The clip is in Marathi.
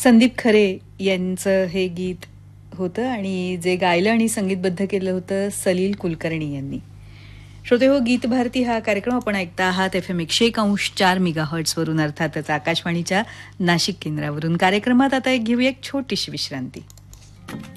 संदीप खरे यांचं हे गीत होतं आणि जे गायलं आणि संगीतबद्ध केलं होतं सलील कुलकर्णी यांनी. श्रोते हो, गीत भारती हा कार्यक्रम आपण ऐकता आहात FM 101.4 मेगाहर्ट्झवरून, अर्थातच आकाशवाणीच्या नाशिक केंद्रावरून. कार्यक्रमात आता घेऊया एक छोटीशी विश्रांती.